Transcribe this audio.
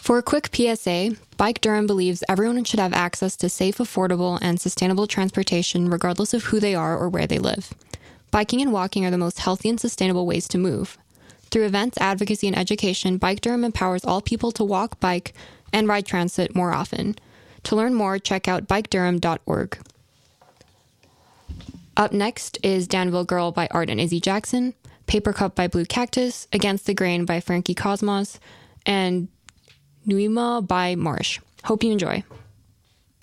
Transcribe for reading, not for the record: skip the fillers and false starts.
For a quick PSA, Bike Durham believes everyone should have access to safe, affordable, and sustainable transportation regardless of who they are or where they live. Biking and walking are the most healthy and sustainable ways to move. Through events, advocacy, and education, Bike Durham empowers all people to walk, bike, and ride transit more often. To learn more, check out bikedurham.org. Up next is Danville Girl by Art and Izzy Jackson, Paper Cup by Blue Cactus, Against the Grain by Frankie Cosmos, and Nuima by Marsh. Hope you enjoy.